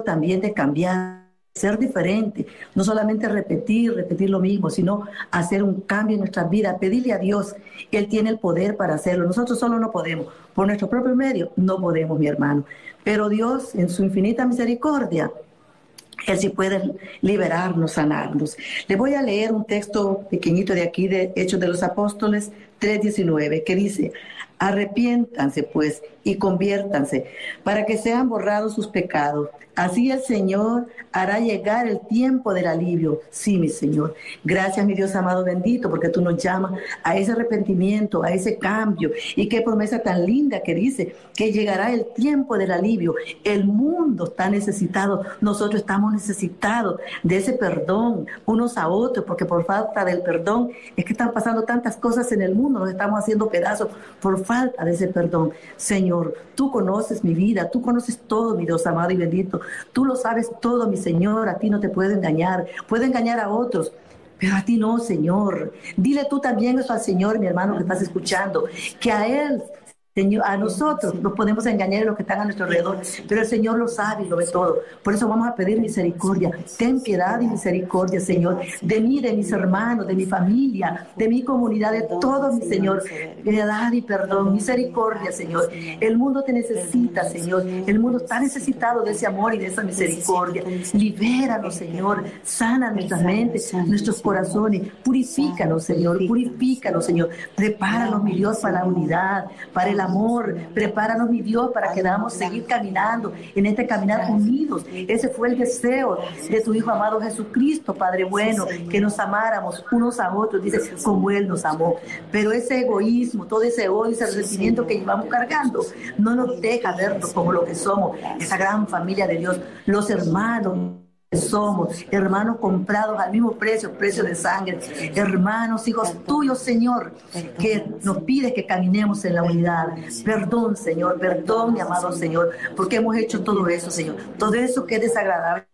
también de cambiar, ser diferente, no solamente repetir lo mismo, sino hacer un cambio en nuestras vidas, pedirle a Dios. Él tiene el poder para hacerlo. Nosotros solo no podemos, por nuestro propio medio no podemos, mi hermano. Pero Dios, en su infinita misericordia, Él sí puede liberarnos, sanarnos. Le voy a leer un texto pequeñito de aquí, de Hechos de los Apóstoles 3:19, que dice: arrepiéntanse pues y conviértanse para que sean borrados sus pecados. Así el Señor hará llegar el tiempo del alivio. Sí, mi Señor. Gracias, mi Dios amado bendito, porque tú nos llamas a ese arrepentimiento, a ese cambio. Y qué promesa tan linda que dice que llegará el tiempo del alivio. El mundo está necesitado, nosotros estamos necesitados de ese perdón unos a otros, porque por falta del perdón es que están pasando tantas cosas en el mundo, nos estamos haciendo pedazos por falta de ese perdón. Señor, tú conoces mi vida, tú conoces todo, mi Dios amado y bendito. Tú lo sabes todo, mi Señor, a ti no te puedo engañar a otros, pero a ti no, Señor. Dile tú también eso al Señor, mi hermano que estás escuchando, que a Él, Señor, a nosotros nos podemos engañar en los que están a nuestro alrededor, pero el Señor lo sabe y lo ve todo. Por eso vamos a pedir misericordia. Ten piedad y misericordia, Señor, de mí, de mis hermanos, de mi familia, de mi comunidad, de todos, mi Señor. Piedad y perdón, misericordia, Señor. El mundo te necesita, Señor. El mundo está necesitado de ese amor y de esa misericordia. Libéranos, Señor. Sana nuestras mentes, nuestros corazones. Purifícanos, Señor. Purifícanos, Señor. Prepáranos, mi Dios, para la unidad, para el amor. Prepáranos, mi Dios, para que podamos seguir caminando en este caminar unidos. Ese fue el deseo de tu Hijo amado Jesucristo, Padre bueno, que nos amáramos unos a otros, dice, como Él nos amó. Pero ese egoísmo, todo ese odio, ese resentimiento que llevamos cargando, no nos deja vernos como lo que somos, esa gran familia de Dios, los hermanos que somos, hermanos comprados al mismo precio, precio de sangre, hermanos, hijos tuyos, Señor, que nos pides que caminemos en la unidad. Perdón, Señor, perdón, mi amado Señor, porque hemos hecho todo eso, Señor, todo eso que es desagradable